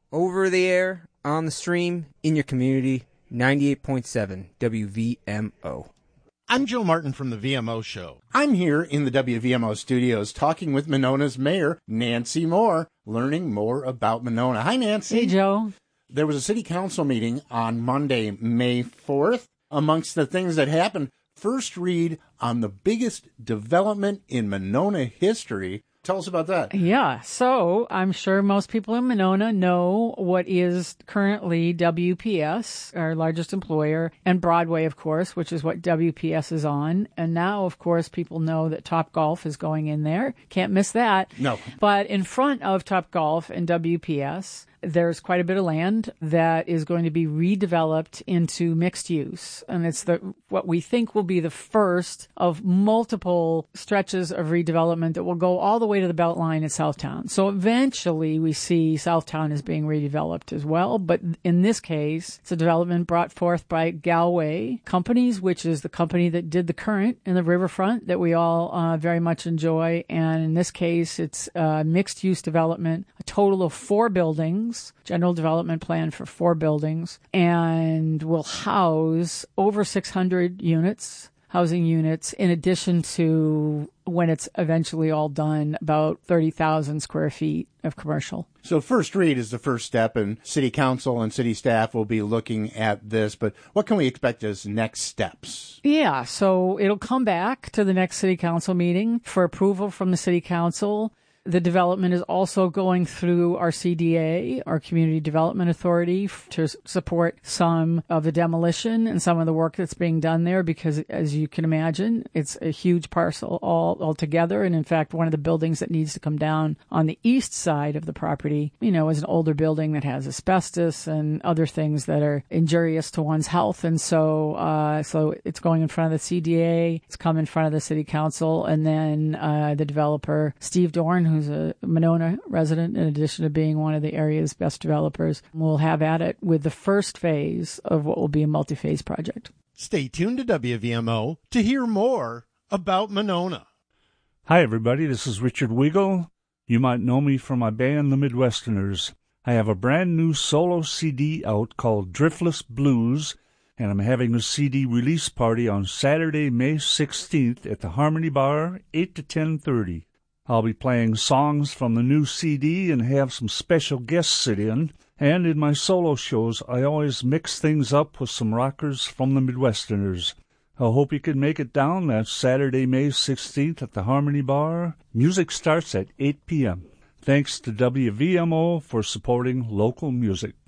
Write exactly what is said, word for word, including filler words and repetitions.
over the air, on the stream, in your community, ninety-eight point seven W V M O. I'm Joe Martin from the V M O Show. I'm here in the W V M O studios talking with Monona's mayor, Nancy Moore, learning more about Monona. Hi, Nancy. Hey, Joe. There was a city council meeting on Monday, May fourth. Amongst the things that happened, first read on the biggest development in Monona history. Tell us about that. Yeah, so I'm sure most people in Monona know what is currently W P S, our largest employer, and Broadway, of course, which is what W P S is on. And now, of course, people know that Topgolf is going in there. Can't miss that. No. But in front of Topgolf and W P S, there's quite a bit of land that is going to be redeveloped into mixed use. And it's the what we think will be the first of multiple stretches of redevelopment that will go all the way to the Beltline at Southtown. So eventually we see Southtown as being redeveloped as well. But in this case, it's a development brought forth by Galway Companies, which is the company that did the Current in the riverfront that we all uh, very much enjoy. And in this case, it's a mixed use development, a total of four buildings. General development plan for four buildings, and will house over six hundred units, housing units, in addition to, when it's eventually all done, about thirty thousand square feet of commercial. So first read is the first step, and city council and city staff will be looking at this, but what can we expect as next steps? Yeah, so it'll come back to the next city council meeting for approval from the city council. The development is also going through our C D A, our Community Development Authority, f- to support some of the demolition and some of the work that's being done there because, as you can imagine, it's a huge parcel all altogether. And in fact, one of the buildings that needs to come down on the east side of the property, you know, is an older building that has asbestos and other things that are injurious to one's health. And so, uh, so it's going in front of the C D A, it's come in front of the City Council, and then uh, the developer, Steve Dorn, who who's a Monona resident, in addition to being one of the area's best developers, will have at it with the first phase of what will be a multi-phase project. Stay tuned to W V M O to hear more about Monona. Hi, everybody. This is Richard Wiggle. You might know me from my band, The Midwesterners. I have a brand new solo C D out called Driftless Blues, and I'm having a C D release party on Saturday, May sixteenth at the Harmony Bar, eight to ten thirty. I'll be playing songs from the new C D and have some special guests sit in. And in my solo shows, I always mix things up with some rockers from the Midwesterners. I hope you can make it down. That's Saturday, May sixteenth at the Harmony Bar. Music starts at eight p.m. Thanks to W V M O for supporting local music.